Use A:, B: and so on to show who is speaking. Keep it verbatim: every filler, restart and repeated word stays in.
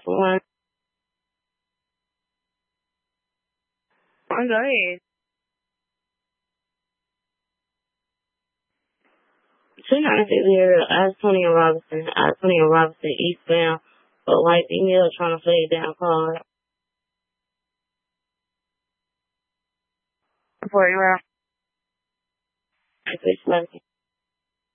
A: one.
B: Oh, go ahead.
A: two ninety-six here, I twenty and Robinson. I twenty and Robinson eastbound, but white female trying to flag down car.
B: For you,
A: I fish monkey.